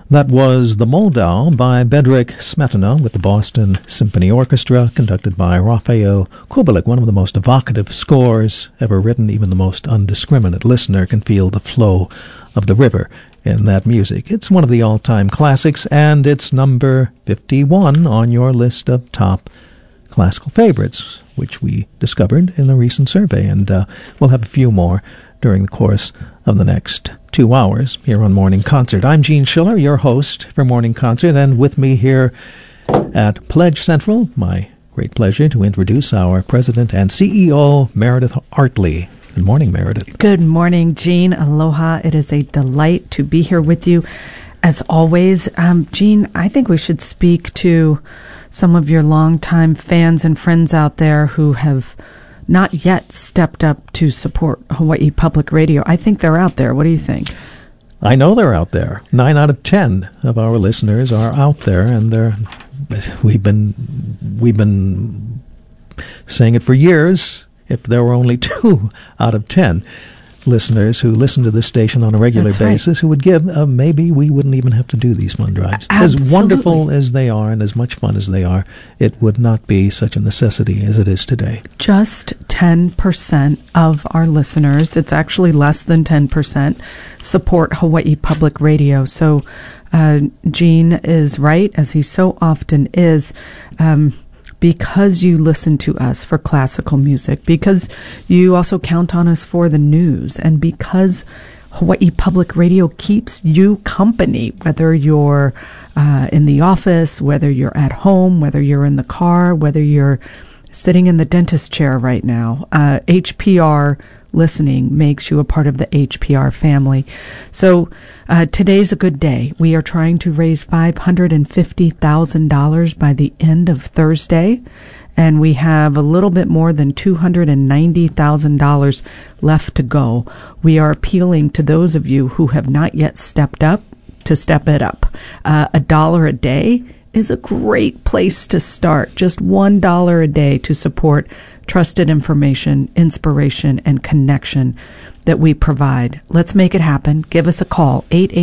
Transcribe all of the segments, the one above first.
That was The Moldau by Bedřich Smetana with the Boston Symphony Orchestra, conducted by Raphael Kubelik, one of the most evocative scores ever written. Even the most undiscriminate listener can feel the flow of the river in that music. It's one of the all-time classics, and it's number 51 on your list of top classical favorites, which we discovered in a recent survey, and we'll have a few more during the course of the next 2 hours here on Morning Concert. I'm Gene Schiller, your host for Morning Concert, and with me here at Pledge Central, my great pleasure to introduce our president and CEO, Meredith Hartley. Good morning, Meredith. Good morning, Gene. Aloha. It is a delight to be here with you, as always. Gene, I think we should speak to some of your longtime fans and friends out there who have not yet stepped up to support Hawaii Public Radio. I think they're out there. What do you think? I know they're out there. 9 out of 10 of our listeners are out there, and we've been saying it for years. If there were only 2 out of 10 listeners who listen to this station on a regular basis, who would give, maybe we wouldn't even have to do these fund drives. Absolutely. As wonderful as they are and as much fun as they are, it would not be such a necessity as it is today. Just 10% of our listeners, it's actually less than 10%, support Hawaii Public Radio. So Gene is right, as he so often is. Because you listen to us for classical music, because you also count on us for the news, and because Hawaii Public Radio keeps you company, whether you're in the office, whether you're at home, whether you're in the car, whether you're sitting in the dentist chair right now. HPR listening makes you a part of the HPR family. So today's a good day. We are trying to raise $550,000 by the end of Thursday, and we have a little bit more than $290,000 left to go. We are appealing to those of you who have not yet stepped up to step it up. $1 a day is a great place to start. Just $1 a day to support trusted information, inspiration, and connection that we provide. Let's make it happen. Give us a call,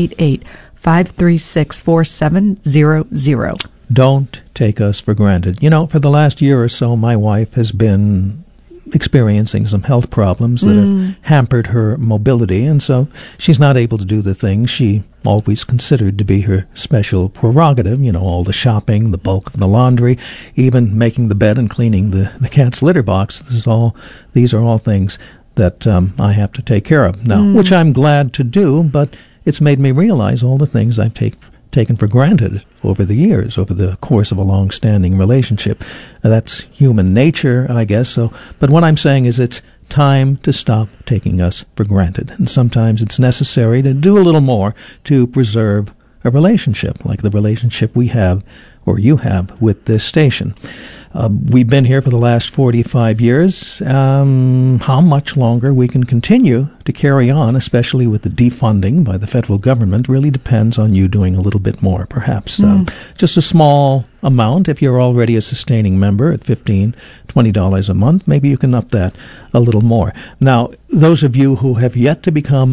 888-536-4700. Don't take us for granted. You know, for the last year or so, my wife has been experiencing some health problems that have hampered her mobility, and so she's not able to do the things she always considered to be her special prerogative, you know, all the shopping, the bulk of the laundry, even making the bed and cleaning the cat's litter box. These are all things that I have to take care of now, which I'm glad to do, but it's made me realize all the things I've taken for granted over the years, over the course of a long-standing relationship. That's human nature, I guess. So, but what I'm saying is it's time to stop taking us for granted. And sometimes it's necessary to do a little more to preserve a relationship, like the relationship we have, or you have, with this station. We've been here for the last 45 years. How much longer we can continue to carry on, especially with the defunding by the federal government, really depends on you doing a little bit more, perhaps. Just a small amount. If you're already a sustaining member at $15, $20 a month, maybe you can up that a little more. Now, those of you who have yet to become